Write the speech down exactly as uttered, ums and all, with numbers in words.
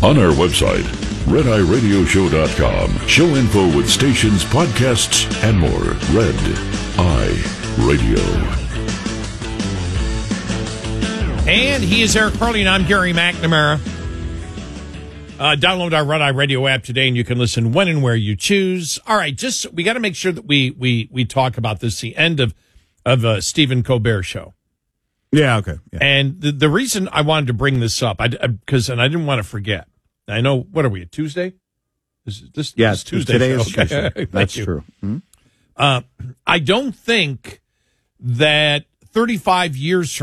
On our website, red eye radio show dot com. Show info with stations, podcasts, and more. Red Eye Radio. And he is Eric Carly, and I'm Gary McNamara. Uh, download our Red Eye Radio app today, and you can listen when and where you choose. All right, just we got to make sure that we we we talk about this. The end of of uh, Stephen Colbert show. Yeah, okay. Yeah. And the the reason I wanted to bring this up, I because and I didn't want to forget. I know, what are we, at Tuesday? Is this, yes, this Tuesday? Today show? is Tuesday. Okay. That's you. true. Mm-hmm. Uh, I don't think that thirty-five years from